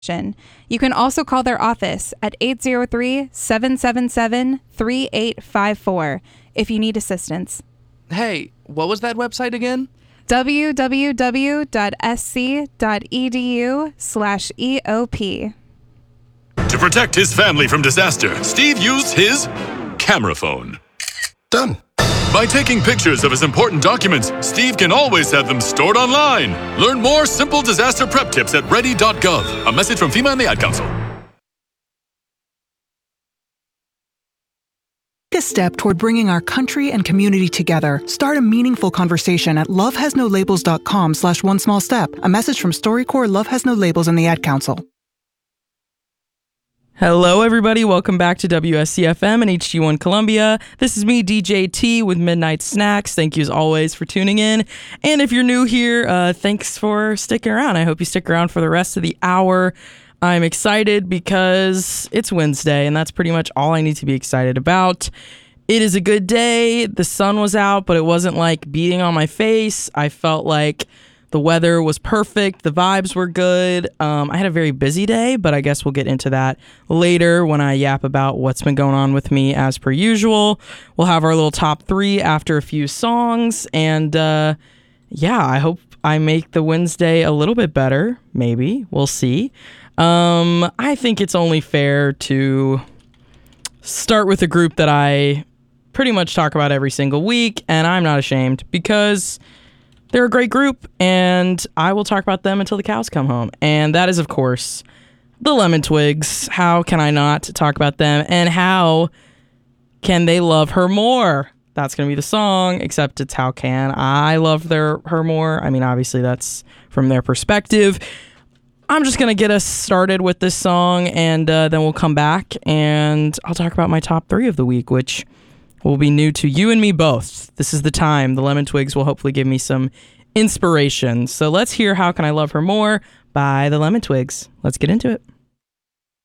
You can also call their office at 803-777-3854 if you need assistance. Hey, what was that website again? www.sc.edu/EOP. To protect his family from disaster, Steve used his camera phone. Done. By taking pictures of his important documents, Steve can always have them stored online. Learn more simple disaster prep tips at ready.gov. A message from FEMA and the Ad Council. Take a step toward bringing our country and community together. Start a meaningful conversation at lovehasnolabels.com/onesmallstep. A message from StoryCorps, Love Has No Labels, and the Ad Council. Hello, everybody. Welcome back to WSCFM and HG1 Columbia. This is me, DJ T, with Midnight Snacks. Thank you, as always, for tuning in. And if you're new here, thanks for sticking around. I hope you stick around for the rest of the hour. I'm excited because it's Wednesday, and that's pretty much all I need to be excited about. It is a good day. The sun was out, but it wasn't like beating on my face. I felt like the weather was perfect. The vibes were good. I had a very busy day, but I guess we'll get into that later when I yap about what's been going on with me as per usual. We'll have our little top 3 after a few songs. And I hope I make the Wednesday a little bit better. Maybe. We'll see. I think it's only fair to start with a group that I pretty much talk about every single week, and I'm not ashamed because they're a great group, and I will talk about them until the cows come home. And that is, of course, the Lemon Twigs. How can I not talk about them? And how can they love her more? That's going to be the song, except it's how can I love her more? I mean, obviously, that's from their perspective. I'm just going to get us started with this song, and then we'll come back, and I'll talk about my top 3 of the week, which will be new to you and me both. This is the time. The Lemon Twigs will hopefully give me some inspiration. So let's hear How Can I Love Her More by the Lemon Twigs. Let's get into it.